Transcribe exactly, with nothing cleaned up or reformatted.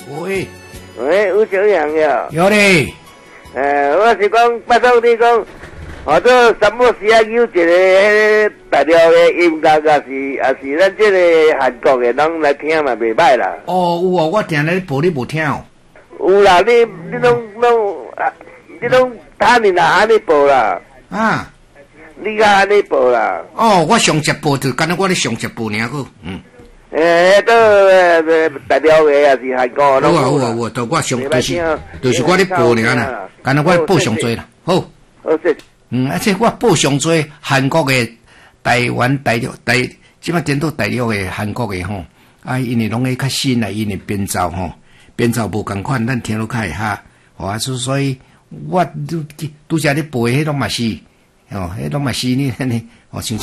喂喂，有小杨呀？ 有嘞。 诶，我是讲，拜托你讲，或者什么时啊有一个大陆的音乐，也是也是咱这个韩国的，拢来听嘛，袂歹啦。 哦，有哦，我定咧播你无听哦。 有啦，你你拢拢啊，你拢他你哪安尼播啦？ 啊， 你甲安尼播啦？ 哦，我上节播就干那我咧上节播尔个，嗯。 诶，都大陆的也是韩国的。 好啊好啊好啊，都我上就是就是我咧播尔啦，干那我播上多啦。好， 好谢。 嗯，而且我播上多韩国的、台湾、大陆、台，即摆颠倒大陆的、韩国的吼，啊，因为拢会较新啊，因为编造吼，编造无共款，咱听落较会哈。哦啊，所所以我拄拄则咧播迄拢嘛是，哦，迄拢嘛是呢，哦，像。